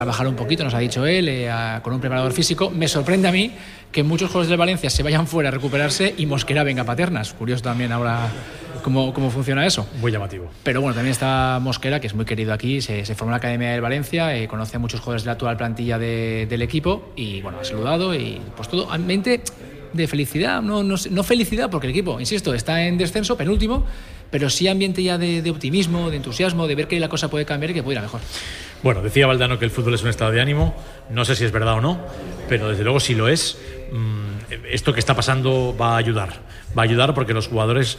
trabajar un poquito, nos ha dicho él, con un preparador físico. Me sorprende a mí que muchos jugadores del Valencia se vayan fuera a recuperarse y Mosquera venga a Paternas. Curioso también ahora cómo funciona eso. Muy llamativo. Pero bueno, también está Mosquera, que es muy querido aquí, se formó en la Academia del Valencia, conoce a muchos jugadores de la actual plantilla del equipo y bueno, ha saludado y pues todo ambiente de felicidad, no felicidad porque el equipo, insisto, está en descenso, penúltimo, pero sí ambiente ya de optimismo, de entusiasmo, de ver que la cosa puede cambiar y que puede ir a mejor. Bueno, decía Valdano que el fútbol es un estado de ánimo, no sé si es verdad o no, pero desde luego si lo es, esto que está pasando va a ayudar porque los jugadores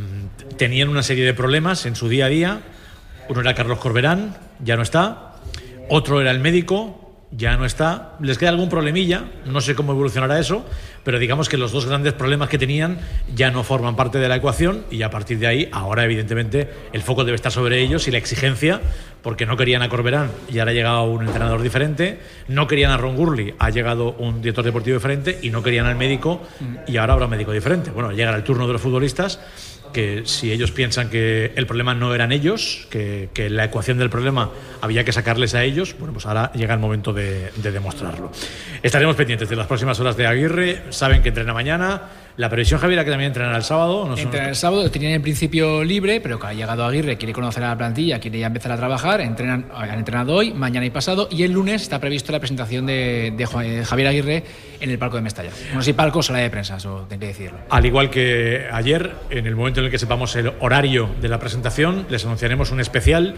tenían una serie de problemas en su día a día. Uno era Carlos Corberán, ya no está, otro era el médico, ya no está, les queda algún problemilla, no sé cómo evolucionará eso, pero digamos que los dos grandes problemas que tenían ya no forman parte de la ecuación y a partir de ahí, ahora evidentemente el foco debe estar sobre ellos y la exigencia, porque no querían a Corberán y ahora ha llegado un entrenador diferente, no querían a Ron Gurley, ha llegado un director deportivo diferente y no querían al médico y ahora habrá un médico diferente. Bueno, llegará el turno de los futbolistas, que si ellos piensan que el problema no eran ellos, que la ecuación del problema había que sacarles a ellos, bueno, pues ahora llega el momento de demostrarlo. Estaremos pendientes de las próximas horas de Aguirre, saben que entrena mañana. La previsión, Javier, era que también entrenará el sábado. Entrena el sábado, tenían en principio libre, pero que ha llegado Aguirre, quiere conocer a la plantilla, quiere ya empezar a trabajar. Han entrenado hoy, mañana y pasado, y el lunes está previsto la presentación de Javier Aguirre en el palco de Mestalla. No sé si palco o sala de prensa, eso tengo que decirlo. Al igual que ayer, en el momento en el que sepamos el horario de la presentación, les anunciaremos un especial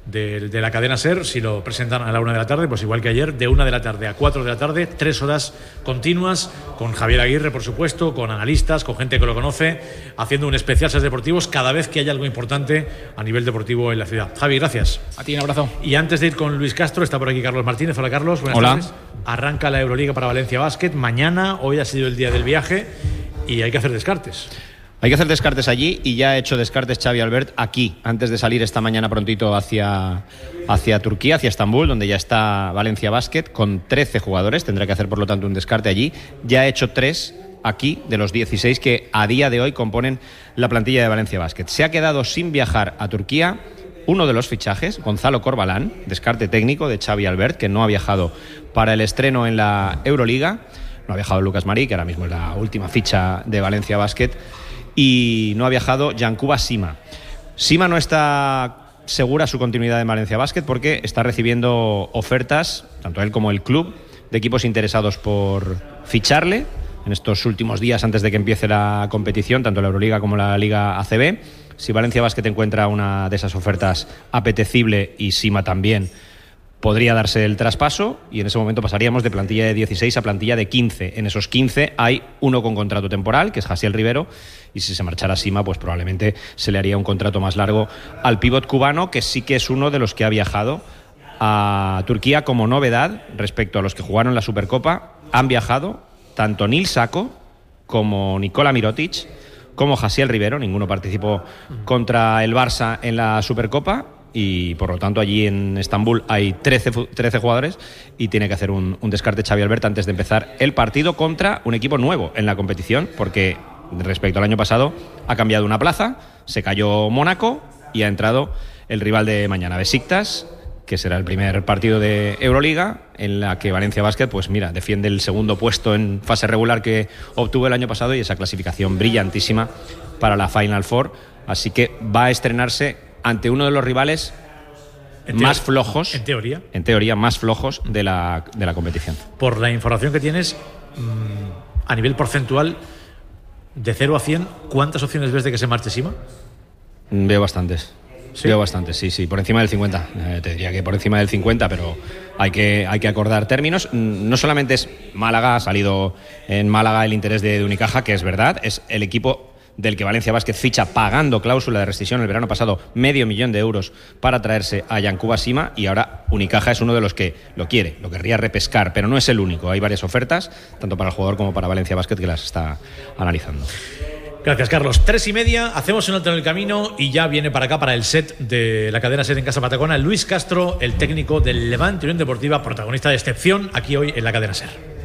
de la cadena SER. Si lo presentan a la 1 de la tarde, pues igual que ayer, de 1 de la tarde a 4 de la tarde, 3 horas continuas, con Javier Aguirre, por supuesto, con analistas, con gente que lo conoce, haciendo un especial SER Deportivos cada vez que haya algo importante a nivel deportivo en la ciudad. Javi, gracias. A ti un abrazo. Y antes de ir con Luis Castro, está por aquí Carlos Martínez. Hola, Carlos, buenas tardes. Arranca la Euroliga para Valencia Basket mañana, hoy ha sido el día del viaje y hay que hacer descartes. Hay que hacer descartes allí y ya ha hecho descartes Xavi Albert aquí, antes de salir esta mañana prontito hacia Turquía, hacia Estambul, donde ya está Valencia Basket, con 13 jugadores. Tendrá que hacer, por lo tanto, un descarte allí. Ya ha hecho 3 aquí, de los 16 que a día de hoy componen la plantilla de Valencia Basket. Se ha quedado sin viajar a Turquía uno de los fichajes, Gonzalo Corbalán, descarte técnico de Xavi Albert, que no ha viajado para el estreno en la Euroliga. No ha viajado Lucas Marí, que ahora mismo es la última ficha de Valencia Basket. Y no ha viajado Yankuba Sima. Sima no está segura su continuidad en Valencia Basket porque está recibiendo ofertas, tanto él como el club, de equipos interesados por ficharle en estos últimos días antes de que empiece la competición, tanto la Euroliga como la Liga ACB. Si Valencia Basket encuentra una de esas ofertas apetecible y Sima también, podría darse el traspaso y en ese momento pasaríamos de plantilla de 16 a plantilla de 15. En esos 15 hay uno con contrato temporal, que es Jasiel Rivero, y si se marchara Sima, pues probablemente se le haría un contrato más largo al pívot cubano, que sí que es uno de los que ha viajado a Turquía como novedad respecto a los que jugaron la Supercopa. Han viajado tanto Nil Sako como Nikola Mirotic como Jasiel Rivero. Ninguno participó contra el Barça en la Supercopa. Y por lo tanto allí en Estambul hay 13 jugadores y tiene que hacer un descarte Xavi Albert antes de empezar el partido contra un equipo nuevo en la competición, porque respecto al año pasado ha cambiado una plaza, se cayó Mónaco y ha entrado el rival de mañana, Besiktas, que será el primer partido de Euroliga en la que Valencia Basket, pues mira, defiende el segundo puesto en fase regular que obtuvo el año pasado y esa clasificación brillantísima para la Final Four, así que va a estrenarse ante uno de los rivales más flojos, en teoría más flojos de la competición. Por la información que tienes, a nivel porcentual, de 0 a 100, ¿cuántas opciones ves de que se marche Sima? Veo bastantes. ¿Sí? Veo bastantes, sí, por encima del 50. Te diría que por encima del 50, pero hay que acordar términos. No solamente es Málaga, ha salido en Málaga el interés de Unicaja, que es verdad, es el equipo del que Valencia Basket ficha pagando cláusula de rescisión el verano pasado $500,000 euros para traerse a Yankuba Sima, y ahora Unicaja es uno de los que lo querría repescar, pero no es el único. Hay varias ofertas, tanto para el jugador como para Valencia Basket, que las está analizando. Gracias, Carlos. 3:30, hacemos un alto en el camino y ya viene para acá, para el set de la cadena SER en Casa Patacona, Luis Castro, el técnico del Levante Unión Deportiva, protagonista de excepción aquí hoy en la cadena SER.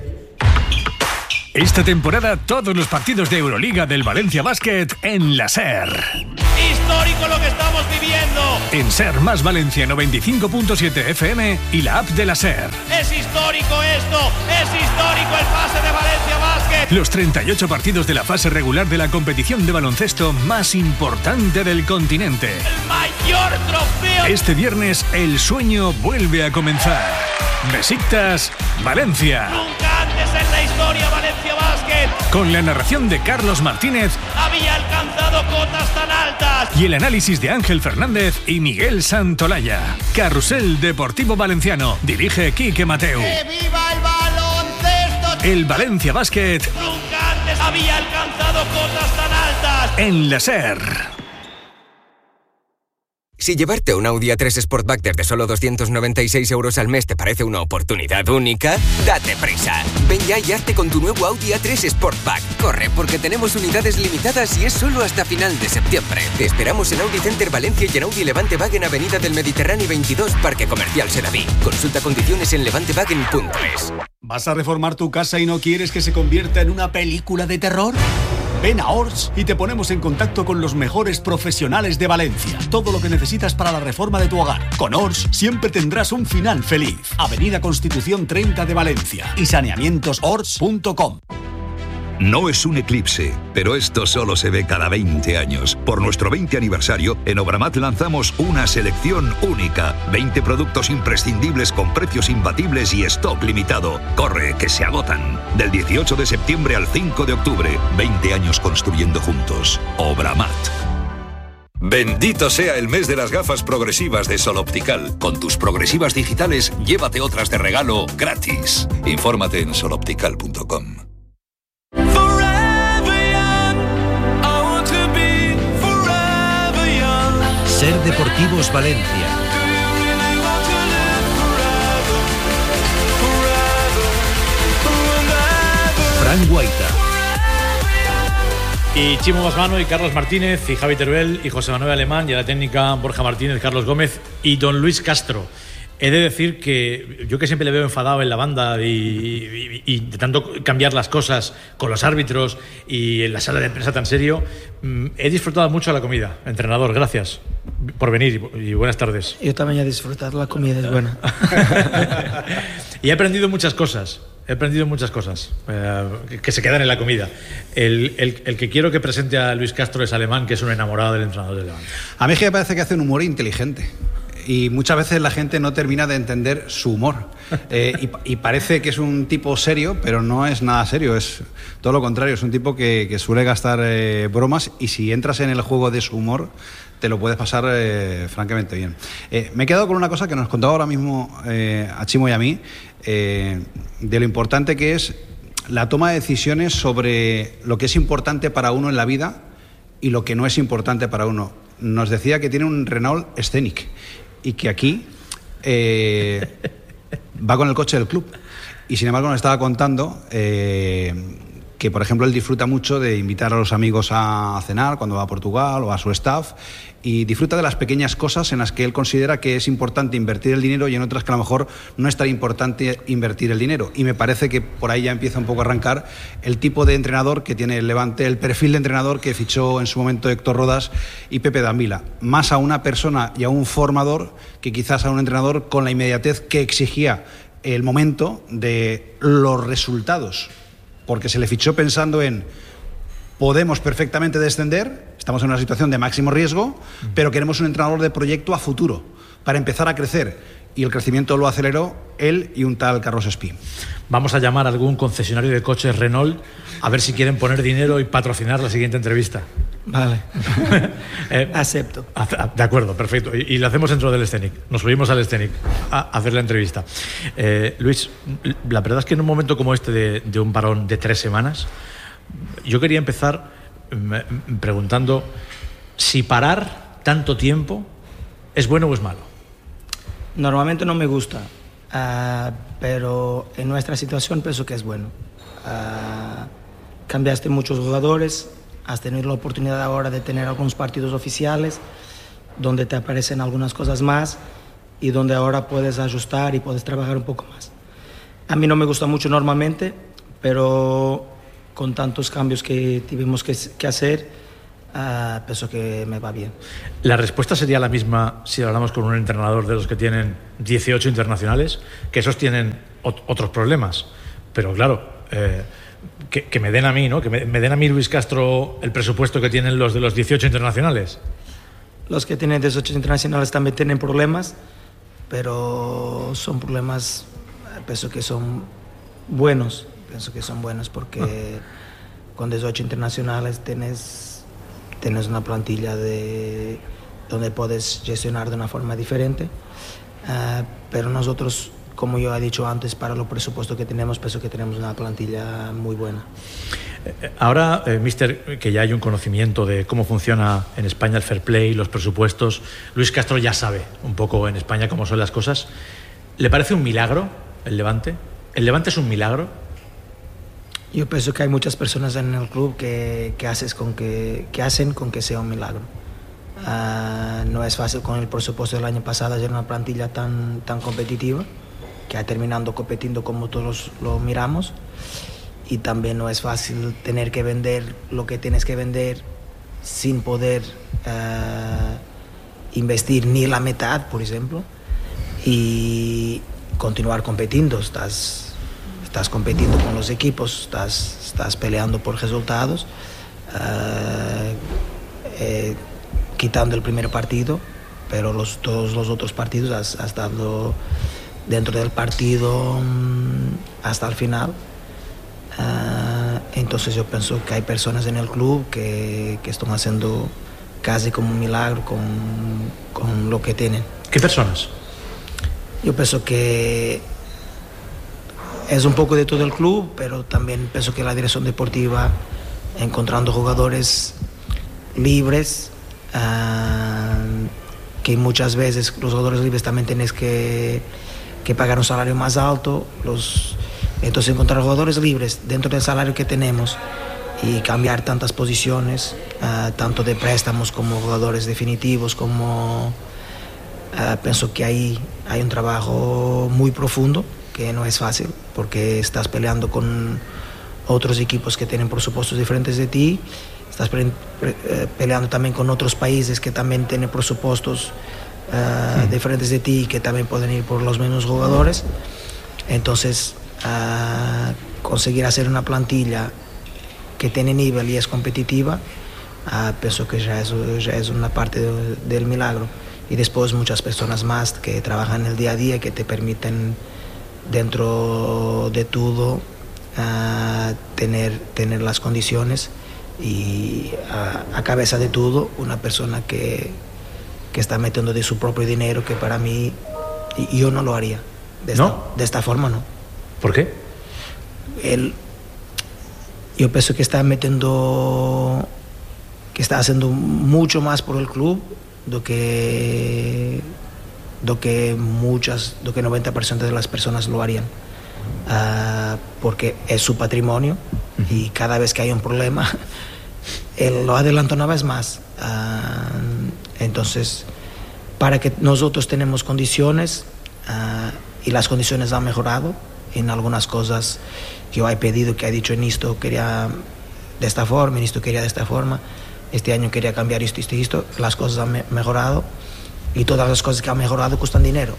Esta temporada todos los partidos de Euroliga del Valencia Basket en la SER. histórico lo que estamos viviendo. En SER más Valencia 95.7 FM y la app de la SER. Es histórico esto, es histórico el pase de Valencia Basket. Los 38 partidos de la fase regular de la competición de baloncesto más importante del continente. El mayor trofeo. Este viernes el sueño vuelve a comenzar. Besiktas, Valencia. Nunca antes en la historia Valencia Basket. Con la narración de Carlos Martínez. Había alcanzado cotas tan altas. Y el análisis de Ángel Fernández y Miguel Santolaya. Carrusel Deportivo Valenciano. Dirige Quique Mateu. ¡Que viva el baloncesto! El Valencia Basket. Nunca antes había alcanzado cotas tan altas. En la SER. Si llevarte un Audi A3 Sportback desde solo 296 € al mes te parece una oportunidad única, date prisa. Ven ya y hazte con tu nuevo Audi A3 Sportback. Corre, porque tenemos unidades limitadas y es solo hasta final de septiembre. Te esperamos en Audi Center Valencia y en Audi Levante Wagen Avenida del Mediterráneo 22, Parque Comercial Sedaví. Consulta condiciones en levantewagen.es. ¿Vas a reformar tu casa y no quieres que se convierta en una película de terror? Ven a Ors y te ponemos en contacto con los mejores profesionales de Valencia. Todo lo que necesitas para la reforma de tu hogar. Con Ors siempre tendrás un final feliz. Avenida Constitución 30 de Valencia y saneamientosors.com. No es un eclipse, pero esto solo se ve cada 20 años. Por nuestro 20 aniversario, en Obramat lanzamos una selección única. 20 productos imprescindibles con precios imbatibles y stock limitado. Corre, que se agotan. Del 18 de septiembre al 5 de octubre. 20 años construyendo juntos. Obramat. Bendito sea el mes de las gafas progresivas de Sol Optical. Con tus progresivas digitales, llévate otras de regalo gratis. Infórmate en soloptical.com. SER Deportivos Valencia. Fran Guaita. Y Chimo Basmano y Carlos Martínez y Javi Teruel y José Manuel Alemán y a la técnica Borja Martínez, Carlos Gómez y don Luis Castro. He de decir que yo, que siempre le veo enfadado en la banda y de tanto cambiar las cosas con los árbitros y en la sala de prensa tan serio, he disfrutado mucho la comida. Entrenador, gracias por venir y buenas tardes. Yo también he disfrutado la comida, es buena. Y he aprendido muchas cosas. Que se quedan en la comida. El que quiero que presente a Luis Castro es Alemán, que es un enamorado del entrenador del Levante. A mí es que me parece que hace un humor inteligente. Y muchas veces la gente no termina de entender su humor. Y parece que es un tipo serio, pero no es nada serio. Es todo lo contrario. Es un tipo que suele gastar bromas, y si entras en el juego de su humor, te lo puedes pasar francamente bien. Me he quedado con una cosa que nos contaba ahora mismo a Chimo y a mí, de lo importante que es la toma de decisiones sobre lo que es importante para uno en la vida y lo que no es importante para uno. Nos decía que tiene un Renault Scenic y que aquí va con el coche del club. Y sin embargo nos estaba contando que, por ejemplo, él disfruta mucho de invitar a los amigos a cenar cuando va a Portugal o a su staff, y disfruta de las pequeñas cosas en las que él considera que es importante invertir el dinero y en otras que a lo mejor no es tan importante invertir el dinero. Y me parece que por ahí ya empieza un poco a arrancar el tipo de entrenador que tiene el Levante, el perfil de entrenador que fichó en su momento Héctor Rodas y Pepe Dambila. Más a una persona y a un formador que quizás a un entrenador con la inmediatez que exigía el momento de los resultados, porque se le fichó pensando en: podemos perfectamente descender, estamos en una situación de máximo riesgo, pero queremos un entrenador de proyecto a futuro para empezar a crecer. Y el crecimiento lo aceleró él y un tal Carlos Espí. Vamos a llamar a algún concesionario de coches Renault a ver si quieren poner dinero y patrocinar la siguiente entrevista. Vale. Acepto. De acuerdo, perfecto. Y lo hacemos dentro del Scenic. Nos subimos al Scenic a hacer la entrevista. Luis, la verdad es que en un momento como este de un parón de 3 semanas, yo quería empezar preguntando si parar tanto tiempo es bueno o es malo. Normalmente no me gusta, pero en nuestra situación pienso que es bueno. Cambiaste muchos jugadores, has tenido la oportunidad ahora de tener algunos partidos oficiales donde te aparecen algunas cosas más y donde ahora puedes ajustar y puedes trabajar un poco más. A mí no me gusta mucho normalmente, pero con tantos cambios que tuvimos que hacer, pienso que me va bien. La respuesta sería la misma si hablamos con un entrenador de los que tienen 18 internacionales, que esos tienen otros problemas. Pero claro, que me den a mí, ¿no? Que me den a mí, Luis Castro, el presupuesto que tienen los de los 18 internacionales. Los que tienen 18 internacionales también tienen problemas, pero son problemas, pienso que son buenos. Pienso que son buenos porque con 18 internacionales tienes una plantilla donde puedes gestionar de una forma diferente, pero nosotros, como yo he dicho antes, para los presupuestos que tenemos, pienso que tenemos una plantilla muy buena. Ahora, mister, que ya hay un conocimiento de cómo funciona en España el fair play, los presupuestos, Luis Castro ya sabe un poco en España cómo son las cosas. ¿Le parece un milagro el Levante? ¿El Levante es un milagro? Yo pienso que hay muchas personas en el club que hacen con que sea un milagro. No es fácil con el presupuesto del año pasado hacer una plantilla tan competitiva, que ha terminado compitiendo como todos lo miramos, y también no es fácil tener que vender lo que tienes que vender sin poder investir ni la mitad, por ejemplo, y continuar compitiendo. Estás compitiendo con los equipos, estás peleando por resultados, quitando el primer partido, pero todos los otros partidos has estado dentro del partido hasta el final. Entonces yo pienso que hay personas en el club que están haciendo casi como un milagro con lo que tienen. ¿Qué personas? Yo pienso que es un poco de todo el club, pero también pienso que la dirección deportiva, encontrando jugadores libres, que muchas veces los jugadores libres también tienes que pagar un salario más alto, entonces encontrar jugadores libres dentro del salario que tenemos y cambiar tantas posiciones, tanto de préstamos como jugadores definitivos, pienso que ahí hay un trabajo muy profundo, que no es fácil, porque estás peleando con otros equipos que tienen presupuestos diferentes de ti, estás peleando también con otros países que también tienen presupuestos diferentes de ti y que también pueden ir por los mismos jugadores. Entonces, conseguir hacer una plantilla que tiene nivel y es competitiva, pienso que ya es una parte del milagro. Y después muchas personas más que trabajan en el día a día, que te permiten dentro de todo tener las condiciones, y a cabeza de todo una persona que está metiendo de su propio dinero, que para mí yo no lo haría de esta forma. No. ¿Por qué? Yo pienso que está haciendo mucho más por el club do que 90% de las personas lo harían, porque es su patrimonio, y cada vez que hay un problema él lo adelanta una vez más. Entonces, para que nosotros tenemos condiciones, y las condiciones han mejorado en algunas cosas que yo he pedido, que he dicho en esto quería de esta forma, en esto quería de esta forma, este año quería cambiar esto, las cosas han mejorado, y todas las cosas que han mejorado cuestan dinero,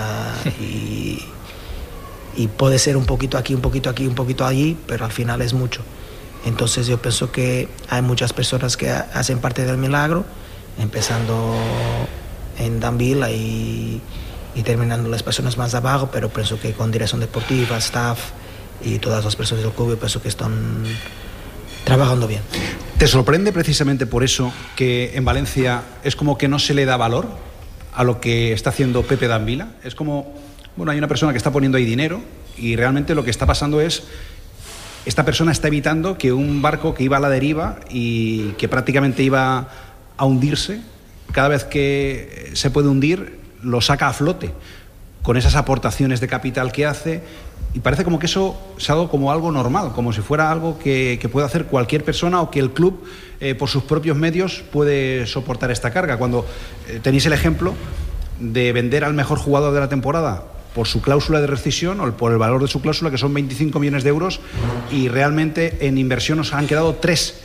y puede ser un poquito aquí, un poquito aquí, un poquito allí, pero al final es mucho. Entonces yo pienso que hay muchas personas que hacen parte del milagro, empezando en Danvila y terminando las personas más abajo, pero pienso que con dirección deportiva, staff y todas las personas del club, yo pienso que están trabajando bien. ¿Te sorprende precisamente por eso que en Valencia es como que no se le da valor a lo que está haciendo Pepe Danvila? Es como, bueno, hay una persona que está poniendo ahí dinero, y realmente lo que está pasando es, esta persona está evitando que un barco que iba a la deriva y que prácticamente iba a hundirse, cada vez que se puede hundir lo saca a flote con esas aportaciones de capital que hace, y parece como que eso es algo como algo normal, como si fuera algo que puede hacer cualquier persona, o que el club por sus propios medios puede soportar esta carga, cuando tenéis el ejemplo de vender al mejor jugador de la temporada por su cláusula de rescisión, o por el valor de su cláusula, que son 25 millones de euros, y realmente en inversión nos han quedado 3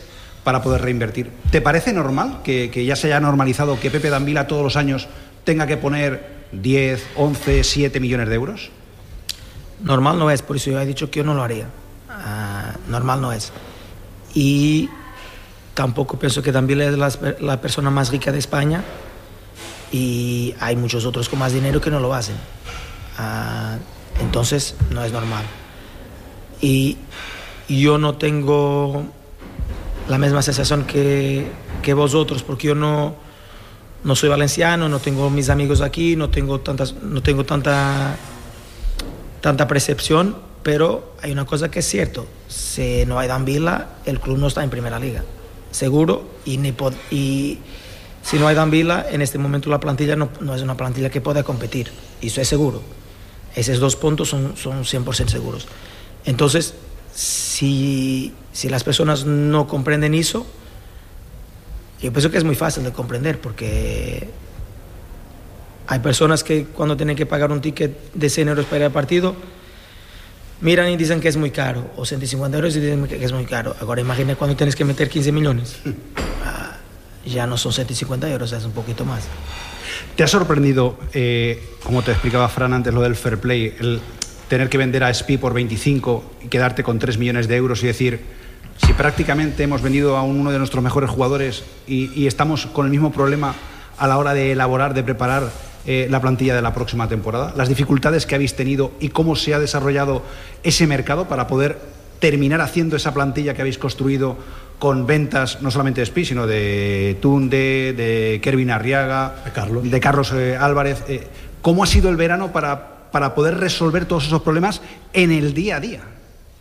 para poder reinvertir. ¿Te parece normal que ya se haya normalizado que Pepe D'Ambila todos los años tenga que poner 10, 11, 7 millones de euros? Normal no es, por eso yo he dicho que yo no lo haría. Normal no es. Y tampoco pienso que D'Ambila es la persona más rica de España, y hay muchos otros con más dinero que no lo hacen. Entonces no es normal. Y yo no tengo la misma sensación que vosotros, porque yo no soy valenciano, no tengo mis amigos aquí, no tengo tanta percepción, pero hay una cosa que es cierto: si no hay D'Ambila, el club no está en primera liga, seguro, y si no hay D'Ambila, en este momento la plantilla no es una plantilla que pueda competir, y eso es seguro. Esos 2 puntos son 100% seguros. Entonces, si las personas no comprenden eso, yo pienso que es muy fácil de comprender, porque hay personas que cuando tienen que pagar un ticket de 100 euros para ir al partido, miran y dicen que es muy caro, o 150 euros y dicen que es muy caro. Ahora imagina cuando tienes que meter 15 millones. Ya no son 150 euros, es un poquito más. ¿Te ha sorprendido, como te explicaba Fran antes, lo del fair play, el tener que vender a SPI por 25 y quedarte con 3 millones de euros y decir, si prácticamente hemos vendido a uno de nuestros mejores jugadores y estamos con el mismo problema a la hora de elaborar, de preparar la plantilla de la próxima temporada? Las dificultades que habéis tenido y cómo se ha desarrollado ese mercado para poder terminar haciendo esa plantilla que habéis construido con ventas no solamente de SPI, sino de Tunde, de Kervin Arriaga, de Carlos Álvarez. ¿Cómo ha sido el verano para poder resolver todos esos problemas en el día a día?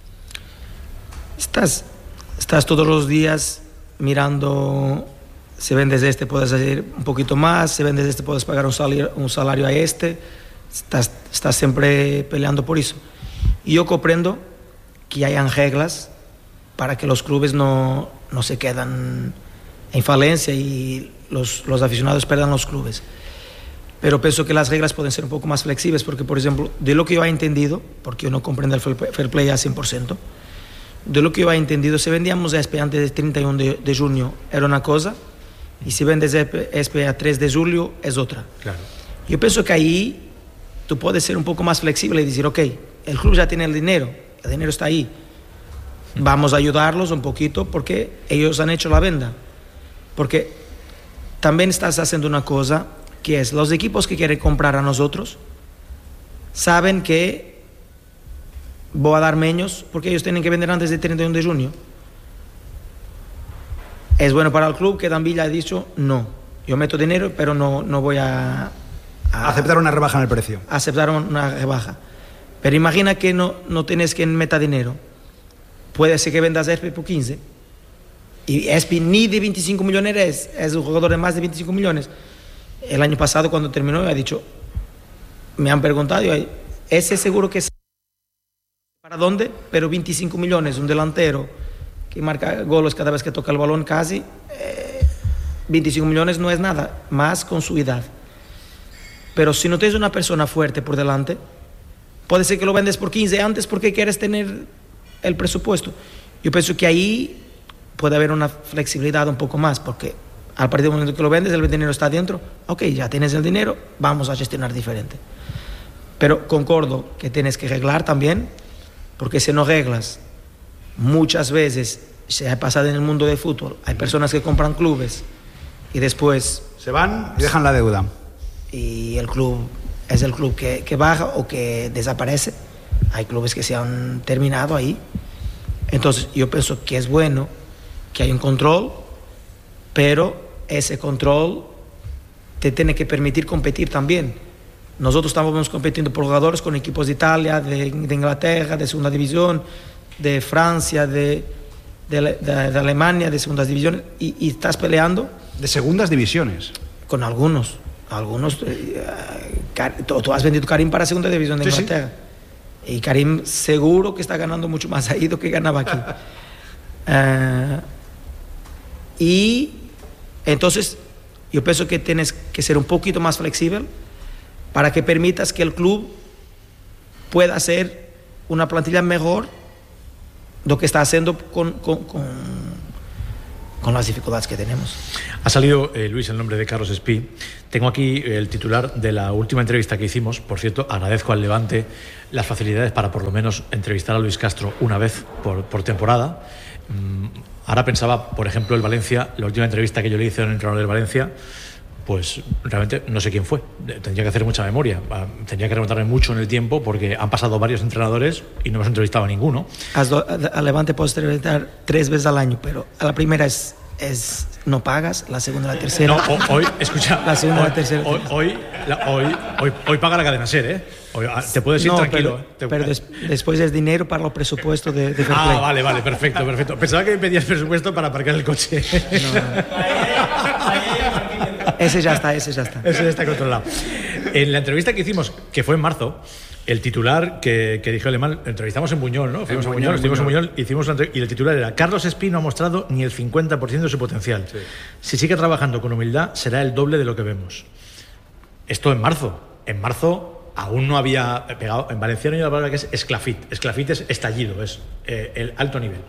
Estás todos los días mirando, si vendes puedes hacer un poquito más, si vendes puedes pagar un salario a estás siempre peleando por eso. Y yo comprendo que hayan reglas para que los clubes no se quedan en falencia y los aficionados pierdan los clubes. Pero pienso que las reglas pueden ser un poco más flexibles, porque, por ejemplo, de lo que yo he entendido, porque yo no comprendo el fair play al 100%, de lo que yo he entendido, si vendíamos ESPE antes del 31 de junio era una cosa, y si vendes ESPE a 3 de julio es otra. Claro. Yo pienso que ahí tú puedes ser un poco más flexible y decir, ok, el club ya tiene el dinero está ahí, vamos a ayudarlos un poquito porque ellos han hecho la venta. Porque también estás haciendo una cosa, que es, los equipos que quieren comprar a nosotros saben que voy a dar menos porque ellos tienen que vender antes del 31 de junio. Es bueno para el club que D'Ambila ha dicho, no, yo meto dinero, pero no voy a aceptar una rebaja en el precio. Aceptar una rebaja. Pero imagina que no tienes que meter dinero. Puede ser que vendas ESPI por 15. Y ESPI ni de 25 millones es un jugador de más de 25 millones. El año pasado, cuando terminó, ha dicho, me han preguntado, ese seguro que es para dónde, pero 25 millones, un delantero que marca goles cada vez que toca el balón casi, 25 millones no es nada, más con su edad. Pero si no tienes una persona fuerte por delante, puede ser que lo vendes por 15 antes porque quieres tener el presupuesto. Yo pienso que ahí puede haber una flexibilidad un poco más, porque al partir del momento que lo vendes, el dinero está dentro, ok, ya tienes el dinero, vamos a gestionar diferente. Pero concordo que tienes que arreglar también, porque si no arreglas, muchas veces se ha pasado en el mundo del fútbol, hay personas que compran clubes y después se van y dejan la deuda. Y el club es el club que baja o que desaparece. Hay clubes que se han terminado ahí. Entonces yo pienso que es bueno que haya un control, pero ese control te tiene que permitir competir también. Nosotros estamos compitiendo por jugadores con equipos de Italia, de Inglaterra, de segunda división, de Francia, de Alemania, de segundas divisiones, y estás peleando. ¿De segundas divisiones? Con algunos. Tú has vendido Karim para segunda división de Inglaterra. Sí. Y Karim seguro que está ganando mucho más ahí de lo que ganaba aquí. Y entonces yo pienso que tienes que ser un poquito más flexible para que permitas que el club pueda hacer una plantilla mejor de lo que está haciendo con las dificultades que tenemos. Ha salido, Luis, el nombre de Carlos Espí. Tengo aquí el titular de la última entrevista que hicimos. Por cierto, agradezco al Levante las facilidades para por lo menos entrevistar a Luis Castro una vez por temporada. Ahora pensaba, por ejemplo, el Valencia, la última entrevista que yo le hice a un entrenador del Valencia, pues realmente no sé quién fue. Tendría que hacer mucha memoria. Tendría que remontarme mucho en el tiempo porque han pasado varios entrenadores y no hemos entrevistado a ninguno. A Levante puedes entrevistar 3 veces al año, pero a la primera es no pagas, la segunda y la tercera. No, hoy, escucha. La segunda y la tercera. Hoy paga la cadena SER, ¿eh? Te puedes ir tranquilo. Pero después es dinero para los presupuestos de Fair Play. Vale, perfecto. Pensaba que me pedías presupuesto para aparcar el coche. Ese ya está. Ese ya está controlado. En la entrevista que hicimos, que fue en marzo, el titular que dijo Alemán, entrevistamos en Buñol, ¿no? Fuimos a Buñol, y el titular era: Carlos Espí no ha mostrado ni el 50% de su potencial. Sí. Si sigue trabajando con humildad, será el doble de lo que vemos. Esto en marzo. En marzo aún no había pegado. En valenciano hay una palabra que es esclafit. Esclafit es estallido, es el alto nivel.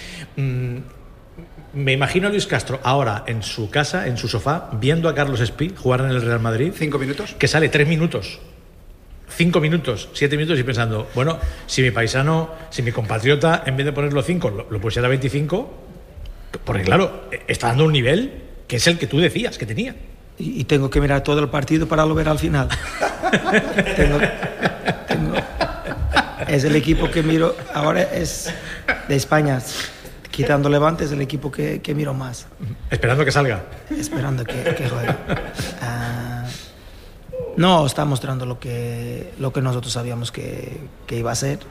Me imagino a Luis Castro ahora en su casa, en su sofá, viendo a Carlos Espí jugar en el Real Madrid. 5 minutos. Que sale 3 minutos. 5 minutos, 7 minutos y pensando, bueno, si mi paisano, si mi compatriota, en vez de ponerlo 5, lo pusiera 25, porque claro, está dando un nivel que es el que tú decías que tenía. Y tengo que mirar todo el partido para lo ver al final. Es el equipo que miro, ahora es de España, quitando Levante, es el equipo que miro más. Esperando que salga. Esperando que juegue. No, está mostrando lo que nosotros sabíamos que iba a ser.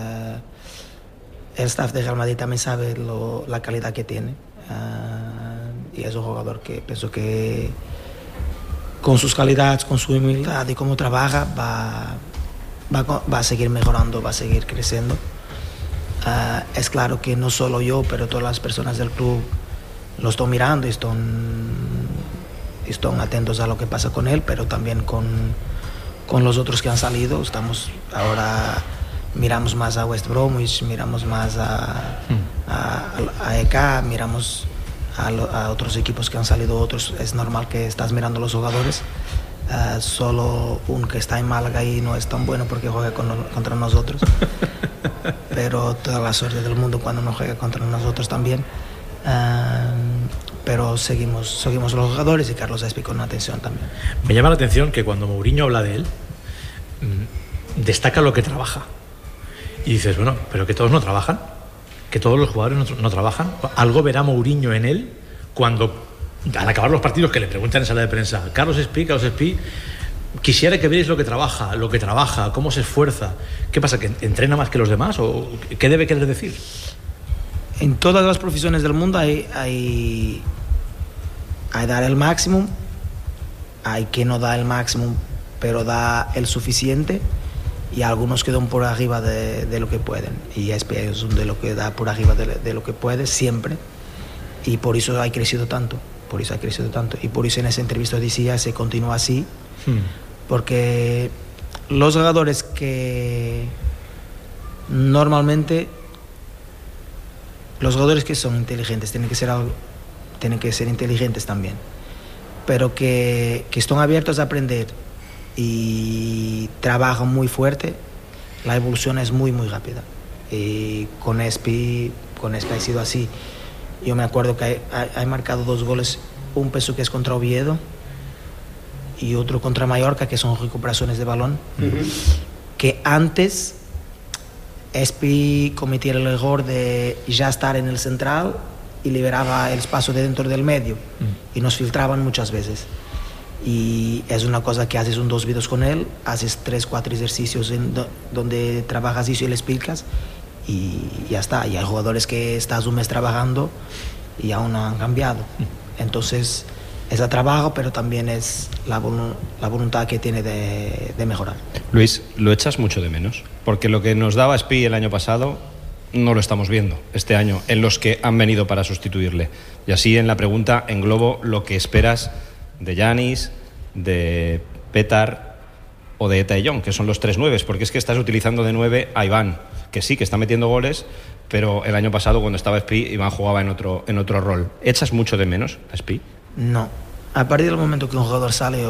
El staff de Real Madrid también sabe la calidad que tiene. Y es un jugador que pienso que con sus calidades, con su humildad y cómo trabaja, va a seguir mejorando, va a seguir creciendo. Es claro que no solo yo, pero todas las personas del club lo están mirando y están atentos a lo que pasa con él, pero también con los otros que han salido. Miramos más a West Bromwich, miramos más a EK, miramos a otros equipos que han salido otros. Es normal que estás mirando a los jugadores. Solo un que está en Málaga y no es tan bueno porque juega contra nosotros. Pero toda la suerte del mundo cuando no juega contra nosotros también. Pero seguimos los jugadores y Carlos Espí con atención también. Me llama la atención que cuando Mourinho habla de él, destaca lo que trabaja. Y dices, bueno, pero que todos no trabajan, que todos los jugadores no trabajan. Algo verá Mourinho en él cuando, al acabar los partidos, que le preguntan en sala de prensa, Carlos Espí, quisiera que veáis lo que trabaja, cómo se esfuerza. ¿Qué pasa, que entrena más que los demás? ¿O qué debe querer decir? En todas las profesiones del mundo hay dar el máximo, hay que no da el máximo, pero da el suficiente, y algunos quedan por arriba de lo que pueden. Y Espí es uno de lo que da por arriba de lo que puede siempre, y por eso ha crecido tanto. Y por eso en esa entrevista decía, se continúa así, porque los jugadores que normalmente... Los jugadores que son inteligentes tienen que ser inteligentes también, pero que están abiertos a aprender y trabajan muy fuerte. La evolución es muy rápida, y con Espí ha sido así. Yo me acuerdo que ha marcado 2 goles, un peso que es contra Oviedo y otro contra Mallorca, que son recuperaciones de balón, que antes Espí cometía el error de ya estar en el central y liberaba el espacio de dentro del medio, y nos filtraban muchas veces. Y es una cosa que haces 2 vídeos con él, haces 3-4 ejercicios donde trabajas eso y le explicas, y ya está. Y hay jugadores que estás un mes trabajando y aún no han cambiado. Entonces es el trabajo, pero también es la voluntad que tiene de mejorar. Luis, ¿lo echas mucho de menos? Porque lo que nos daba Espí el año pasado no lo estamos viendo este año en los que han venido para sustituirle. Y así en la pregunta englobo lo que esperas de Yanis, de Petar o de Eta y John, que son los 3 nueves, porque es que estás utilizando de 9 a Iván, que sí, que está metiendo goles, pero el año pasado cuando estaba Spi, Iván jugaba en otro rol. ¿Echas mucho de menos a Spi? No. A partir del momento que un jugador sale,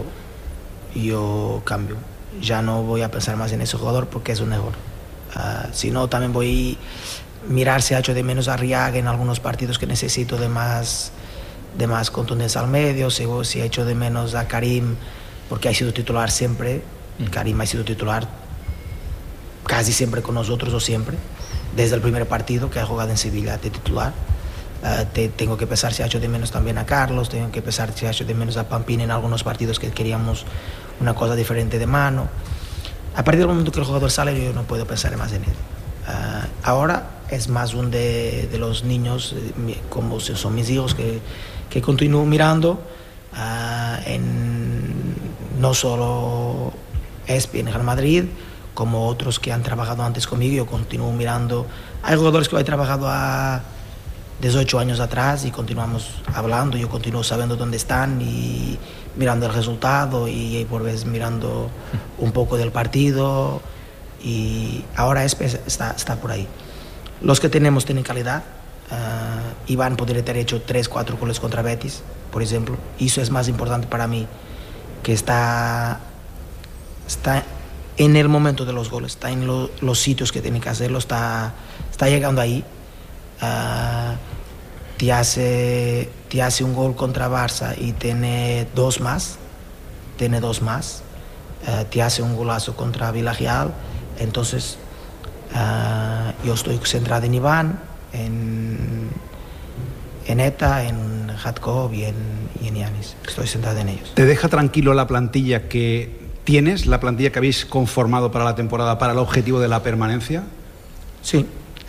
yo cambio. Ya no voy a pensar más en ese jugador porque es un error. Si no, también voy a mirar si ha hecho de menos a Arriaga en algunos partidos que necesito de más contundencia al medio, si ha hecho de menos a Karim porque ha sido titular siempre. Karim ha sido titular casi siempre con nosotros, o siempre, desde el primer partido que ha jugado en Sevilla de titular. Tengo que pensar si ha hecho de menos también a Carlos, tengo que pensar si ha hecho de menos a Pampín en algunos partidos que queríamos una cosa diferente de mano. A partir del momento que el jugador sale, yo no puedo pensar más en él. Ahora es más un de los niños, como son mis hijos, que continúo mirando no solo Espi en Real Madrid, como otros que han trabajado antes conmigo. Yo continúo mirando. Hay jugadores que he trabajado a 18 años atrás y continuamos hablando. Yo continúo sabiendo dónde están y mirando el resultado y por vez mirando un poco del partido. Y ahora Espi está por ahí. Los que tenemos tienen calidad. Iván podría haber hecho 3-4 goles contra Betis, por ejemplo. Y eso es más importante para mí, que está en el momento de los goles, está en los sitios que tiene que hacerlo, está llegando ahí. Te hace un gol contra Barça y tiene dos más. Te hace un golazo contra Villarreal. Entonces yo estoy centrado en Iván, en Eta, en Hatkov y en Yanis. Estoy centrado en ellos. ¿Te deja tranquilo la plantilla que tienes, la plantilla que habéis conformado para la temporada, para el objetivo de la permanencia? Sí.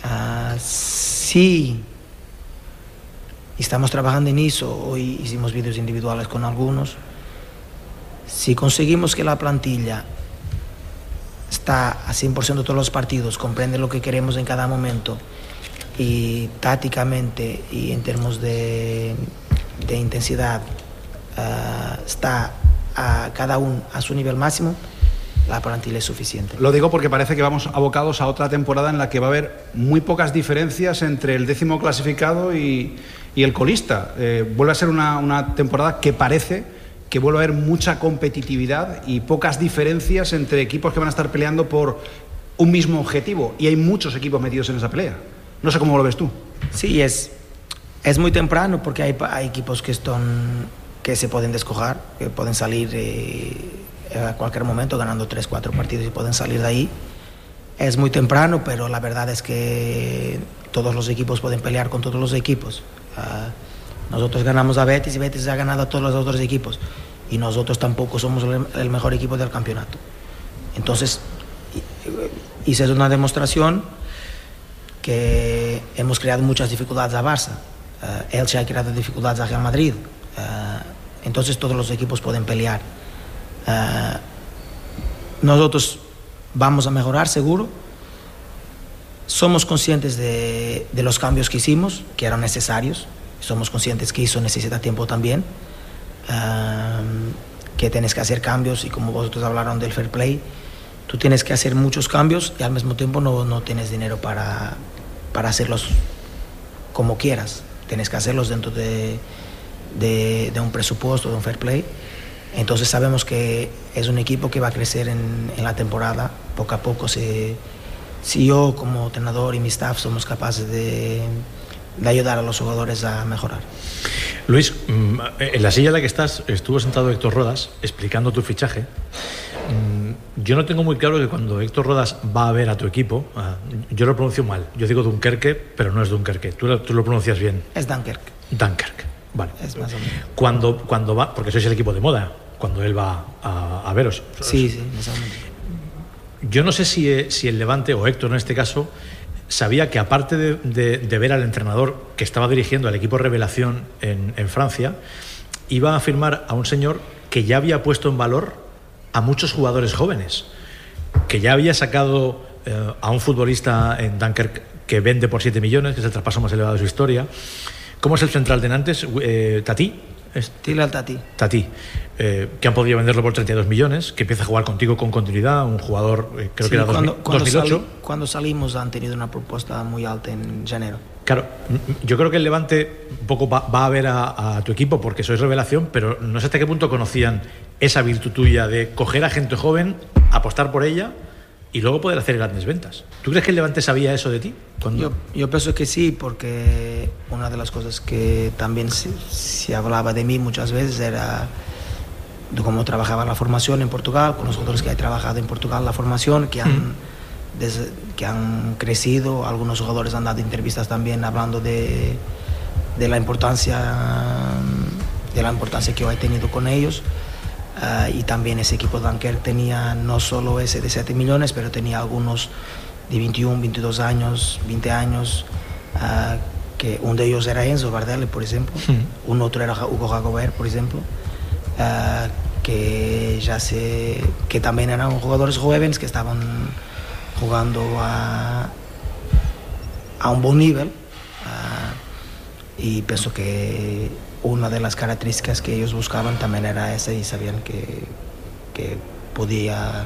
Sí. Estamos trabajando en eso. Hoy hicimos vídeos individuales con algunos. Si conseguimos que la plantilla está a 100% de todos los partidos, comprende lo que queremos en cada momento, y tácticamente y en términos de intensidad está a cada uno a su nivel máximo, la plantilla es suficiente. Lo digo porque parece que vamos abocados a otra temporada en la que va a haber muy pocas diferencias entre el 10º clasificado y el colista. Vuelve a ser una temporada que parece que vuelve a haber mucha competitividad y pocas diferencias entre equipos que van a estar peleando por un mismo objetivo, y hay muchos equipos metidos en esa pelea. No sé cómo lo ves tú. Sí, es muy temprano porque hay equipos que se pueden descojar, que pueden salir a cualquier momento ganando 3-4 partidos y pueden salir de ahí. Es muy temprano, pero la verdad es que todos los equipos pueden pelear con todos los equipos. Nosotros ganamos a Betis y Betis ha ganado a todos los otros equipos, y nosotros tampoco somos el mejor equipo del campeonato. Entonces, esa es una demostración que hemos creado muchas dificultades a Barça. Elche ha creado dificultades a Real Madrid. Entonces todos los equipos pueden pelear. Nosotros vamos a mejorar seguro. Somos conscientes de los cambios que hicimos, que eran necesarios. Somos conscientes que eso necesita tiempo también, que tienes que hacer cambios, y como vosotros hablaron del fair play, tú tienes que hacer muchos cambios y al mismo tiempo no tienes dinero para hacerlos como quieras. Tienes que hacerlos dentro de un presupuesto, de un fair play. Entonces sabemos que es un equipo que va a crecer en la temporada, poco a poco. Si yo como entrenador y mi staff somos capaces de ayudar a los jugadores a mejorar. Luis, en la silla en la que estás estuvo sentado Héctor Rodas explicando tu fichaje. Yo no tengo muy claro que cuando Héctor Rodas va a ver a tu equipo, yo lo pronuncio mal, yo digo Dunkerque, pero no es Dunkerque, tú lo pronuncias bien. Es Dunkerque. Dunkerque, vale. Es más o menos. Cuando va, porque sois el equipo de moda, cuando él va a veros. Sí, más o menos. Yo no sé si el Levante, o Héctor en este caso, sabía que aparte de ver al entrenador que estaba dirigiendo al equipo Revelación en Francia, iba a firmar a un señor que ya había puesto en valor a muchos jugadores jóvenes, que ya había sacado a un futbolista en Dunkerque que vende por 7 millones, que es el traspaso más elevado de su historia. ¿Cómo es el central de Nantes? Tati, Dile al Tati. Tati, que han podido venderlo por 32 millones, que empieza a jugar contigo con continuidad, un jugador, creo que era 2008. Cuando salimos han tenido una propuesta muy alta en enero. Claro, yo creo que el Levante un poco va a ver a tu equipo porque sois revelación, pero no sé hasta qué punto conocían esa virtud tuya de coger a gente joven, apostar por ella y luego poder hacer grandes ventas. ¿Tú crees que el Levante sabía eso de ti? Yo pienso que sí, porque una de las cosas que también se hablaba de mí muchas veces era de cómo trabajaba la formación en Portugal, con los jugadores que he trabajado en Portugal, la formación, que han crecido. Algunos jugadores han dado entrevistas también hablando de la importancia que yo he tenido con ellos. Y también ese equipo de Dunkerque tenía no solo ese de 7 millones, pero tenía algunos de 21, 22 años, 20 años, que uno de ellos era Enzo Bardelli, por ejemplo, un otro era Hugo Jacobert, por ejemplo, que también eran jugadores jóvenes que estaban jugando a un buen nivel, y pienso que una de las características que ellos buscaban también era esa, y sabían que podía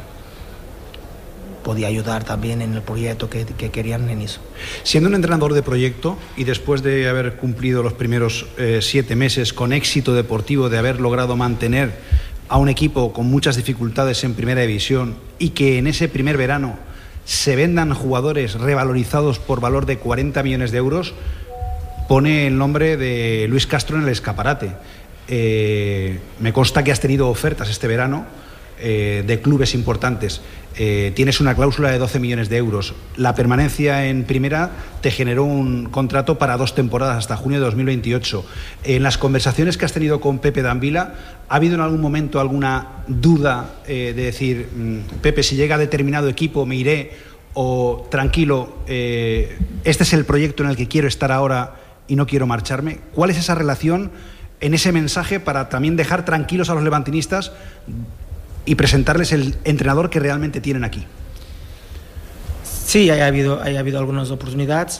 ayudar también en el proyecto que querían en eso. Siendo un entrenador de proyecto y después de haber cumplido los primeros 7 meses con éxito deportivo, de haber logrado mantener a un equipo con muchas dificultades en primera división y que en ese primer verano se vendan jugadores revalorizados por valor de 40 millones de euros, pone el nombre de Luis Castro en el escaparate. Me consta que has tenido ofertas este verano de clubes importantes. Tienes una cláusula de 12 millones de euros. La permanencia en primera te generó un contrato para 2 temporadas hasta junio de 2028. En las conversaciones que has tenido con Pepe D'Ambila, ¿ha habido en algún momento alguna duda de decir, Pepe, si llega a determinado equipo me iré, o tranquilo, este es el proyecto en el que quiero estar ahora y no quiero marcharme? ¿Cuál es esa relación en ese mensaje para también dejar tranquilos a los levantinistas y presentarles el entrenador que realmente tienen aquí? Sí, ha habido algunas oportunidades,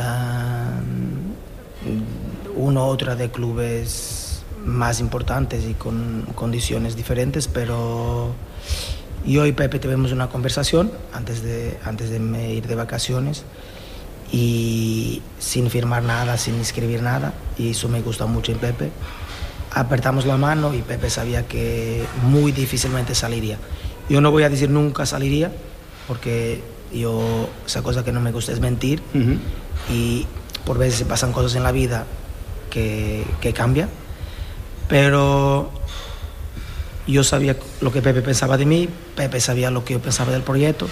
una u otra de clubes más importantes y con condiciones diferentes, pero yo y Pepe tuvimos una conversación antes de ir de vacaciones, y sin firmar nada, sin escribir nada, y eso me gusta mucho en Pepe. Apretamos la mano y Pepe sabía que muy difícilmente saliría. Yo no voy a decir nunca saliría, porque esa cosa que no me gusta es mentir, y por veces se pasan cosas en la vida que cambian, pero yo sabía lo que Pepe pensaba de mí, Pepe sabía lo que yo pensaba del proyecto.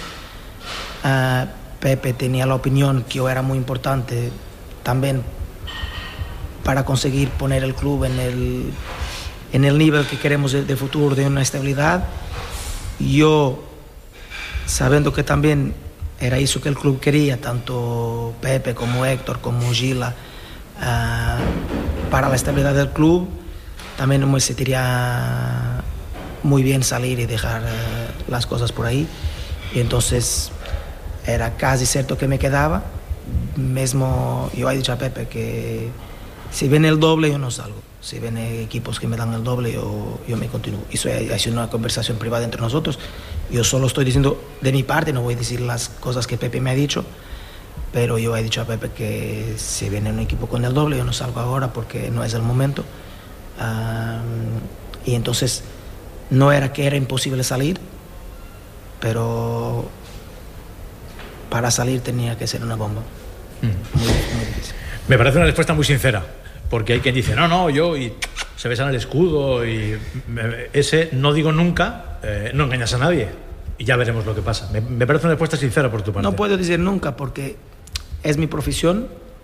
Pepe tenía la opinión que yo era muy importante también para conseguir poner el club en el nivel que queremos de futuro, de una estabilidad. Yo, sabiendo que también era eso que el club quería, tanto Pepe como Héctor, como Gila, para la estabilidad del club, también me sentiría muy bien salir y dejar las cosas por ahí. Y entonces era casi cierto que me quedaba. Mismo yo he dicho a Pepe que si viene el doble yo no salgo, si vienen equipos que me dan el doble yo me continúo. Eso ha sido una conversación privada entre nosotros. Yo solo estoy diciendo de mi parte, no voy a decir las cosas que Pepe me ha dicho, pero yo he dicho a Pepe que si viene un equipo con el doble yo no salgo ahora porque no es el momento. Y entonces no era que era imposible salir, pero para salir tenía que ser una bomba. Muy difícil. Me parece una respuesta muy sincera, porque hay quien dice no, yo, y se besan el escudo, y ese no digo nunca, no engañas a nadie, y ya veremos lo que pasa. Me parece una respuesta sincera por tu parte. No puedo decir nunca porque es mi profesión.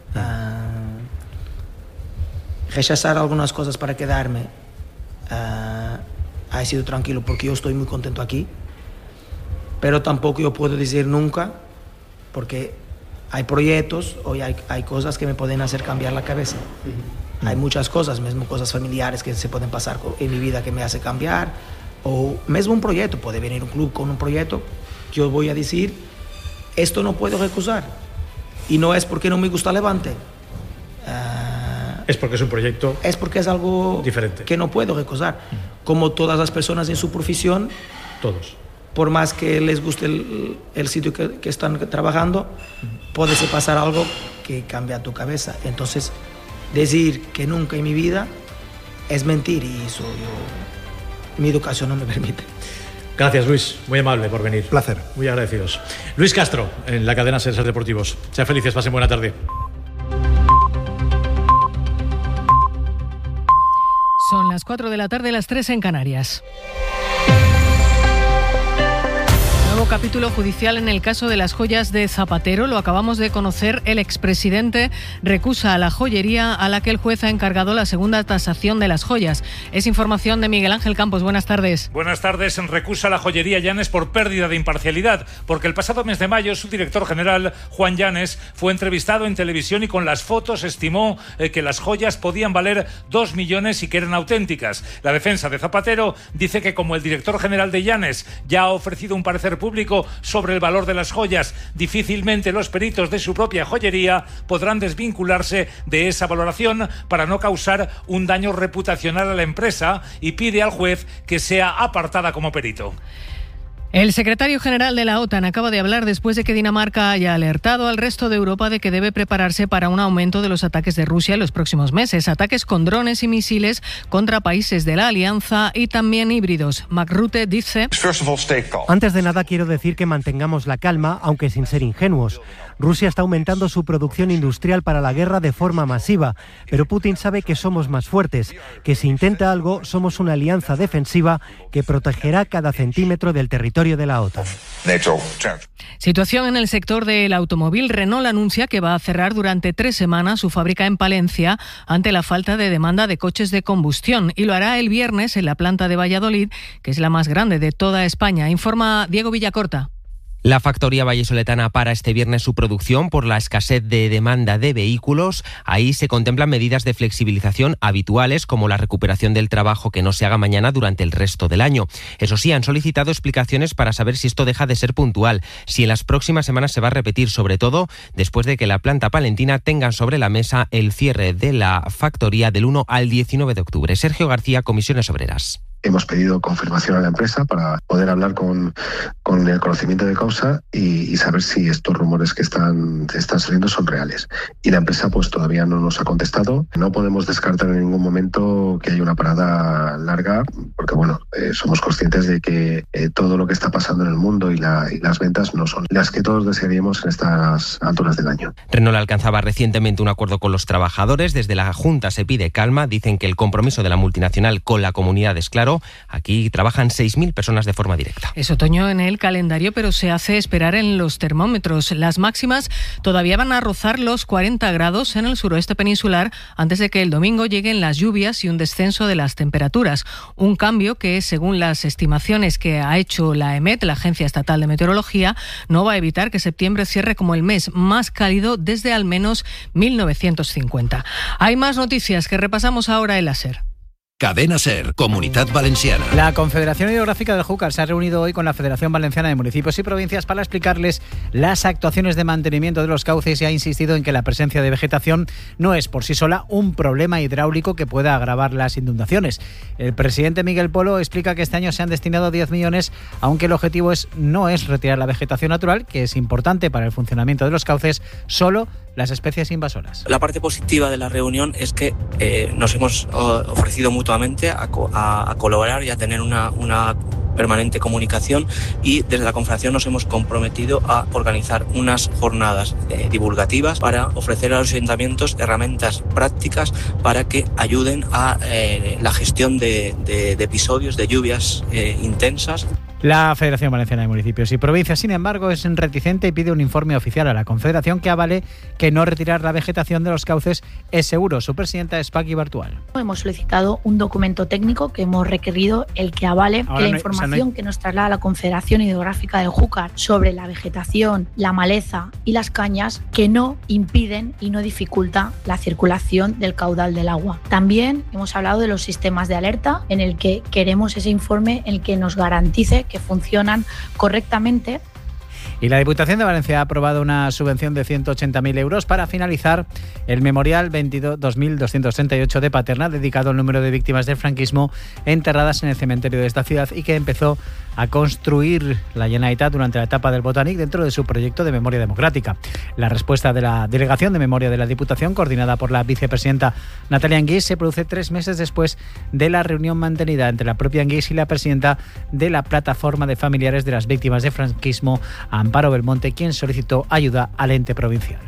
Rechazar algunas cosas para quedarme ha sido tranquilo porque yo estoy muy contento aquí, pero tampoco yo puedo decir nunca porque hay proyectos o hay cosas que me pueden hacer cambiar la cabeza. Hay muchas cosas, mismo cosas familiares que se pueden pasar en mi vida que me hace cambiar, o mismo un proyecto, puede venir un club con un proyecto que yo voy a decir esto no puedo recusar, y no es porque no me gusta Levante, Es porque es un proyecto. Es porque es algo diferente, que no puedo recusar. Como todas las personas en su profesión, todos. Por más que les guste el sitio que están trabajando, puede pasar algo que cambia tu cabeza. Entonces, decir que nunca en mi vida es mentir, y eso mi educación no me permite. Gracias, Luis, muy amable por venir. Placer. Muy agradecidos. Luis Castro, en la cadena SER Deportivos. Sean felices, pasen buena tarde. Son las 4 de la tarde, las 3 en Canarias. Nuevo capítulo judicial en el caso de las joyas de Zapatero. Lo acabamos de conocer. El expresidente recusa a la joyería a la que el juez ha encargado la segunda tasación de las joyas. Es información de Miguel Ángel Campos. Buenas tardes. Buenas tardes. Recusa a la joyería Llanes por pérdida de imparcialidad, porque el pasado mes de mayo su director general, Juan Llanes, fue entrevistado en televisión y con las fotos estimó que las joyas podían valer 2 millones y que eran auténticas. La defensa de Zapatero dice que como el director general de Llanes ya ha ofrecido un parecer público sobre el valor de las joyas, difícilmente los peritos de su propia joyería podrán desvincularse de esa valoración para no causar un daño reputacional a la empresa, y pide al juez que sea apartada como perito. El secretario general de la OTAN acaba de hablar después de que Dinamarca haya alertado al resto de Europa de que debe prepararse para un aumento de los ataques de Rusia en los próximos meses. Ataques con drones y misiles contra países de la alianza y también híbridos. Mark Rutte dice: Antes de nada quiero decir que mantengamos la calma, aunque sin ser ingenuos. Rusia está aumentando su producción industrial para la guerra de forma masiva, pero Putin sabe que somos más fuertes, que si intenta algo somos una alianza defensiva que protegerá cada centímetro del territorio de la OTAN. Situación en el sector del automóvil. Renault anuncia que va a cerrar durante 3 semanas su fábrica en Palencia ante la falta de demanda de coches de combustión, y lo hará el viernes en la planta de Valladolid, que es la más grande de toda España. Informa Diego Villacorta. La factoría vallisoletana para este viernes su producción por la escasez de demanda de vehículos. Ahí se contemplan medidas de flexibilización habituales, como la recuperación del trabajo que no se haga mañana durante el resto del año. Eso sí, han solicitado explicaciones para saber si esto deja de ser puntual, si en las próximas semanas se va a repetir, sobre todo después de que la planta palentina tenga sobre la mesa el cierre de la factoría del 1 al 19 de octubre. Sergio García, Comisiones Obreras. Hemos pedido confirmación a la empresa para poder hablar con el conocimiento de causa y saber si estos rumores que están saliendo son reales. Y la empresa pues todavía no nos ha contestado. No podemos descartar en ningún momento que haya una parada larga, porque somos conscientes de que todo lo que está pasando en el mundo y las ventas no son las que todos desearíamos en estas alturas del año. Renault alcanzaba recientemente un acuerdo con los trabajadores. Desde la Junta se pide calma. Dicen que el compromiso de la multinacional con la comunidad es claro. Aquí trabajan 6.000 personas de forma directa. Es otoño en el calendario, pero se hace esperar en los termómetros. Las máximas todavía van a rozar los 40 grados en el suroeste peninsular antes de que el domingo lleguen las lluvias y un descenso de las temperaturas. Un cambio que, según las estimaciones que ha hecho la EMET, la Agencia Estatal de Meteorología, no va a evitar que septiembre cierre como el mes más cálido desde al menos 1950. Hay más noticias que repasamos ahora en la SER. Cadena SER, Comunidad Valenciana. La Confederación Hidrográfica del Júcar se ha reunido hoy con la Federación Valenciana de Municipios y Provincias para explicarles las actuaciones de mantenimiento de los cauces y ha insistido en que la presencia de vegetación no es por sí sola un problema hidráulico que pueda agravar las inundaciones. El presidente Miguel Polo explica que este año se han destinado 10 millones, aunque el objetivo no es retirar la vegetación natural, que es importante para el funcionamiento de los cauces, solo las especies invasoras. La parte positiva de la reunión es que nos hemos ofrecido mutuamente a colaborar y a tener una permanente comunicación, y desde la Confederación nos hemos comprometido a organizar unas jornadas divulgativas para ofrecer a los ayuntamientos herramientas prácticas para que ayuden a la gestión de episodios de lluvias intensas. La Federación Valenciana de Municipios y Provincias, sin embargo, es reticente y pide un informe oficial a la Confederación que avale que no retirar la vegetación de los cauces es seguro. Su presidenta es Paqui Bartual. Hemos solicitado un documento técnico que hemos requerido el que avale que la información que nos traslada la Confederación Hidrográfica del Júcar sobre la vegetación, la maleza y las cañas que no impiden y no dificulta la circulación del caudal del agua. También hemos hablado de los sistemas de alerta, en el que queremos ese informe en el que nos garantice que funcionan correctamente. Y la Diputación de Valencia ha aprobado una subvención de 180.000 euros para finalizar el memorial 22.238 de Paterna, dedicado al número de víctimas del franquismo enterradas en el cementerio de esta ciudad y que empezó a construir la Generalitat durante la etapa del Botànic dentro de su proyecto de memoria democrática. La respuesta de la Delegación de Memoria de la Diputación, coordinada por la vicepresidenta Natalia Anguís, se produce 3 meses después de la reunión mantenida entre la propia Anguís y la presidenta de la Plataforma de Familiares de las Víctimas del Franquismo, Amparo Belmonte, quien solicitó ayuda al ente provincial.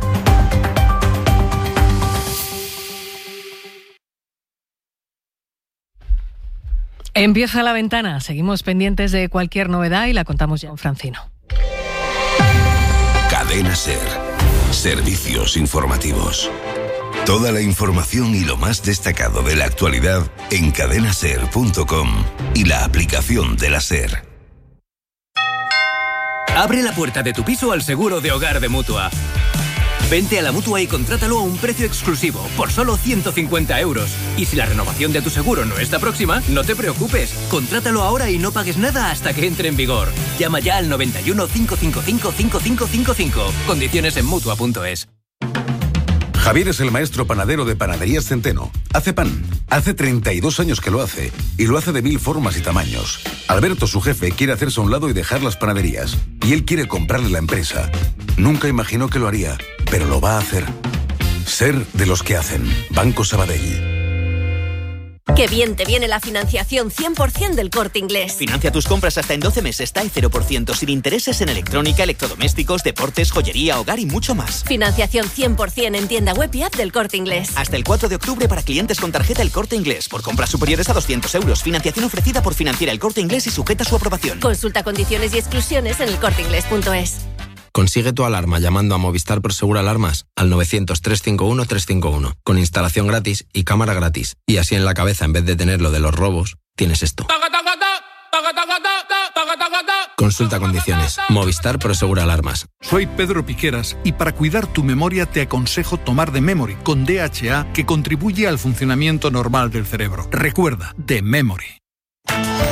Empieza La Ventana. Seguimos pendientes de cualquier novedad y la contamos ya en Francino. Cadena SER. Servicios informativos. Toda la información y lo más destacado de la actualidad en cadenaser.com y la aplicación de la SER. Abre la puerta de tu piso al seguro de hogar de Mutua. Vente a la Mutua y contrátalo a un precio exclusivo, por solo 150 euros. Y si la renovación de tu seguro no está próxima, no te preocupes. Contrátalo ahora y no pagues nada hasta que entre en vigor. Llama ya al 91 555 5555. Condiciones en Mutua.es. Javier es el maestro panadero de Panaderías Centeno. Hace pan. Hace 32 años que lo hace. Y lo hace de 1000 formas y tamaños. Alberto, su jefe, quiere hacerse a un lado y dejar las panaderías. Y él quiere comprarle la empresa. Nunca imaginó que lo haría, pero lo va a hacer. Ser de los que hacen. Banco Sabadell. ¡Qué bien te viene la financiación 100% del Corte Inglés! Financia tus compras hasta en 12 meses, TAE 0%, sin intereses en electrónica, electrodomésticos, deportes, joyería, hogar y mucho más. Financiación 100% en tienda web y app del Corte Inglés. Hasta el 4 de octubre para clientes con tarjeta El Corte Inglés. Por compras superiores a 200 euros. Financiación ofrecida por Financiera El Corte Inglés y sujeta a su aprobación. Consulta condiciones y exclusiones en elcorteinglés.es. Consigue tu alarma llamando a Movistar Prosegur Alarmas al 900-351-351, con instalación gratis y cámara gratis. Y así en la cabeza, en vez de tener lo de los robos, tienes esto. Consulta condiciones. Movistar Prosegur Alarmas. Soy Pedro Piqueras y para cuidar tu memoria te aconsejo tomar The Memory con DHA, que contribuye al funcionamiento normal del cerebro. Recuerda, The Memory.